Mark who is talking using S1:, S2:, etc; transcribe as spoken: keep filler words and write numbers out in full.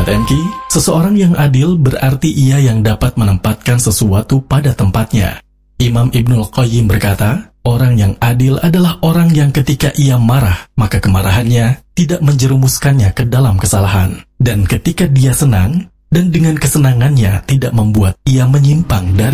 S1: M K, seseorang yang adil berarti ia yang dapat menempatkan sesuatu pada tempatnya. Imam Ibnul Qayyim berkata, orang yang adil adalah orang yang ketika ia marah, maka kemarahannya tidak menjerumuskannya ke dalam kesalahan. Dan ketika dia senang, dan dengan kesenangannya tidak membuat ia menyimpang dari